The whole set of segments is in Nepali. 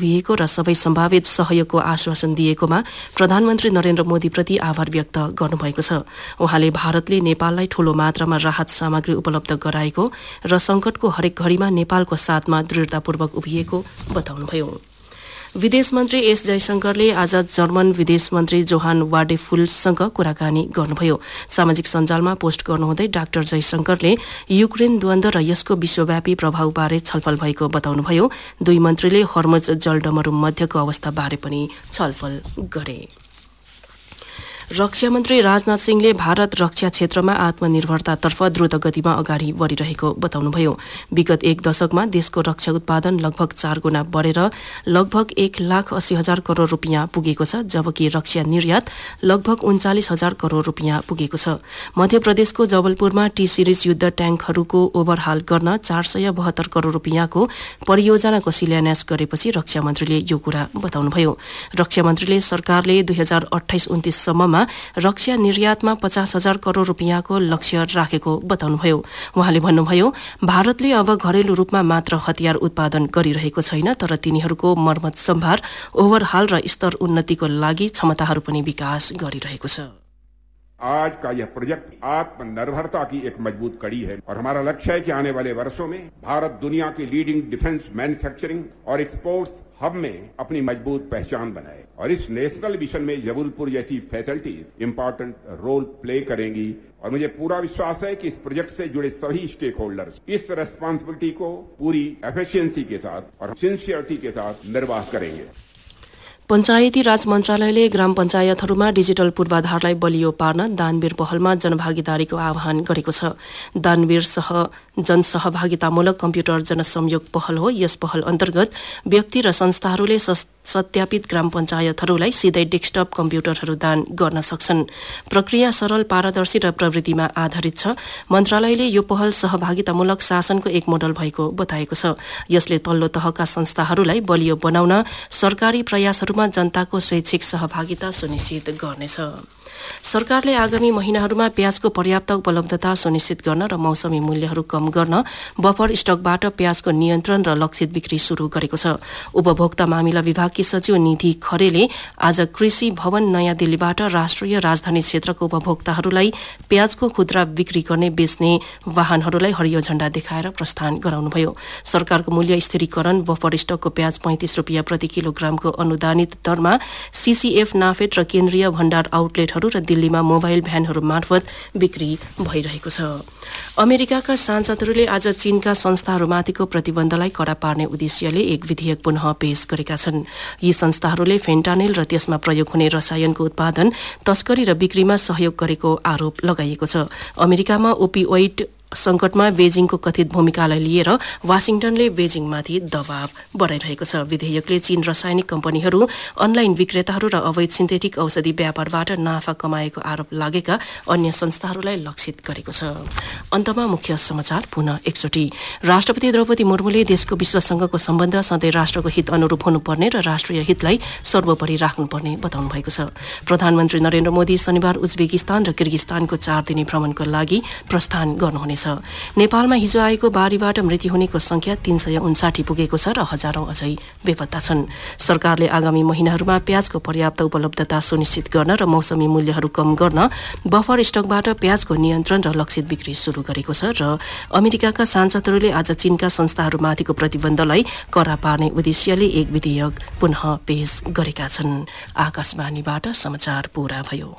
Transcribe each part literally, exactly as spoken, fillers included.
उभिएको र सबै सम्भावित सहयोगको आश्वासन दिएकोमा प्रधानमन्त्री नरेन्द्र मोदीप्रति आभार व्यक्त गर्नुभएको छ। उहाँले भारतले नेपाललाई ठूलो मात्रामा राहत सामग्री उपलब्ध गराएको र संकटको हरेक घड़ीमा नेपालको साथमा दृढतापूर्वक उभिएको बताउनुभयो। विदेश मन्त्री एस जयशंकरले आज जर्मन विदेश मन्त्री जोहान वाडेफुलसँग कुराकानी गर्नुभयो। सामाजिक सञ्जालमा पोस्ट गर्नुहुँदै डाक्टर जयशंकरले युक्रेन द्वन्द्व र यसको विश्वव्यापी प्रभावबारे छलफल भएको बताउनुभयो। दुई मन्त्रीले हर्मज जलडमरू मध्यको अवस्थाबारे पनि छलफल गरे। रक्षा मन्त्री राजनाथ सिंहले भारत रक्षा क्षेत्रमा आत्मनिर्भरतातर्फ द्रुत गतिमा अगाडि बढ़िरहेको बताउनुभयो। विगत एक दशकमा देशको रक्षा उत्पादन लगभग चार गुणा बढेर लगभग एक लाख अस्सी हजार करोड़ रुपियाँ पुगेको छ, जबकि रक्षा निर्यात लगभग उन्चालिस हजार करोड़ रुपियाँ पुगेको छ। मध्य प्रदेशको जबलपुरमा टी सिरिज युद्ध ट्याङ्कहरूको ओभरहाल गर्न चार सय बहत्तर करोड़ रुपियाँको परियोजनाको शिलान्यास गरेपछि रक्षा मन्त्रीले यो कुरा बताउनुभयो। रक्षा मन्त्रीले सरकारले दुई हजार अठाइस उन्तीस सम्ममा रक्षा निर्यातमा पचास हजार करोड़ रुपियाँको लक्ष्य राखेको बताउनुभयो। उहाँले भन्नुभयो, भारतले अब घरेलु रूपमा मात्र हतियार उत्पादन गरिरहेको छैन, तर तिनीहरूको मर्मत सम्भार, ओभरहाल र स्तर उन्नतिको लागि क्षमताहरू पनि विकास गरिरहेको छ। आज का यह प्रोजेक्ट आत्मनिर्भरता की एक मजबूत कड़ी है और हमारा लक्ष्य है कि आने वाले वर्षों में भारत दुनिया की लीडिंग डिफेंस मैन्युफैक्चरिंग और एक्सपोर्ट्स हब में अपनी मजबूत पहचान बनाए और इस नेशनल मिशन में जबलपुर जैसी फैसिलिटीज इंपॉर्टेंट रोल प्ले करेंगी। और मुझे पूरा विश्वास है कि इस प्रोजेक्ट से जुड़े सभी स्टेक होल्डर्स इस रेस्पॉन्सिबिलिटी को पूरी एफिशिएंसी के साथ और सिंसियरिटी के साथ निर्वाह करेंगे। पञ्चायती राज मन्त्रालयले ग्राम पञ्चायतहरूमा डिजिटल पूर्वाधारलाई बलियो पार्न दानवीर पहलमा जनभागीदारीको आह्वान गरेको छ। दानवीर सह जनसहभागितामूलक कम्प्युटर जनसंयोग पहल हो। यस पहल अन्तर्गत व्यक्ति र संस्थाहरूले सत्यापित ग्राम पञ्चायतहरूलाई सिधै डेस्कटप कम्प्युटरहरू दान गर्न सक्छन्। प्रक्रिया सरल, पारदर्शी र प्रवृत्तिमा आधारित छ। मन्त्रालयले यो पहल सहभागितामूलक शासनको एक मोडल भएको बताएको छ। यसले तल्लो तहका संस्थाहरूलाई बलियो बनाउन सरकारी प्रयासहरूमा जनताको स्वैच्छिक सहभागिता सुनिश्चित गर्नेछ। सरकारले आगामी महिनाहरूमा प्याजको पर्याप्त उपलब्धता सुनिश्चित गर्न र मौसमी मूल्यहरू कम गर्न बफर स्टकबाट प्याजको नियन्त्रण र लक्षित बिक्री शुरू गरेको छ। उपभोक्ता मामिला विभागकी सचिव निधि खरेले आज कृषि भवन नयाँ दिल्लीबाट राष्ट्रिय राजधानी क्षेत्रको उपभोक्ताहरूलाई प्याजको खुद्रा बिक्री गर्ने बेच्ने वाहनहरूलाई हरियो झण्डा देखाएर प्रस्थान गराउनुभयो। सरकारको मूल्य स्थिरीकरण बफर स्टकको प्याज पैंतीस रुपियाँ प्रति किलोग्रामको अनुदानित दरमा सीसीएफ, नाफेड र केन्द्रीय भण्डार आउटलेटहरू र दिल्लीमा मोबाइल भ्यानहरू मार्फत बिक्री भइरहेको छ। अमेरिकाका सांसदहरूले आज चीनका संस्थाहरूमाथिको प्रतिबन्धलाई कडा पार्ने उद्देश्यले एक विधेयक पुनः पेश गरेका छन्। यी संस्थाहरूले फेन्टानिल र त्यसमा प्रयोग हुने रसायनको उत्पादन, तस्करी र बिक्रीमा सहयोग गरेको आरोप लगाइएको छ। अमेरिकामा ओपिओइड संकटमा बेजिङको कथित भूमिकालाई लिएर वाशिंटनले बेजिङमाथि दबाव बढाइरहेको छ। विधेयकले चीन रासायनिक कम्पनीहरू, अनलाइन विक्रेताहरू र अवैध सिन्थेटिक औषधि व्यापारबाट नाफा कमाएको आरोप लागेका अन्य संस्थाहरूलाई लक्षित गरेको छ। अन्तमा मुख्य समाचार पुनः एकचोटि। राष्ट्रपति द्रौपदी मुर्मुले देशको विश्वसँगको सम्बन्ध सधैँ राष्ट्रको हित अनुरूप हुनुपर्ने र राष्ट्रिय हितलाई सर्वोपरि राख्नुपर्ने बताउनु भएको छ। प्रधानमन्त्री नरेन्द्र मोदी शनिबार उज्बेकिस्तान र किर्गिस्तानको चार दिने भ्रमणको लागि प्रस्थान गर्नुहुनेछ। नेपालमा हिजो आएको बाढीबाट मृत्यु हुनेको संख्या तीन सय उन्साठी पुगेको छ र हजारौं अझै बेपत्ता छन्। सरकारले आगामी महिनाहरूमा प्याजको पर्याप्त उपलब्धता सुनिश्चित गर्न र मौसमी मूल्यहरू कम गर्न बफर स्टकबाट प्याजको नियन्त्रण र लक्षित बिक्री शुरू गरेको छ र अमेरिकाका सांसदहरूले आज चीनका संस्थाहरूमाथिको प्रतिबन्धलाई कडा पार्ने उद्देश्यले एक विधेयक पुनः पेश गरेका छन्। आकाशवाणीबाट समाचार पूरा भयो।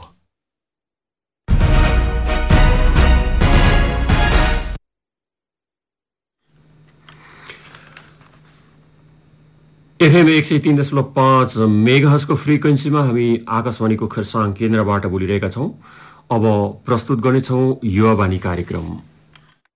एफएम एक सय तीन दशमलव पाँच मेगाहर्जको फ्रिक्वेन्सीमा हामी आकाशवाणीको खरसाङ केन्द्रबाट बोलिरहेका छौं। अब प्रस्तुत गर्नेछौं युवावाणी कार्यक्रम।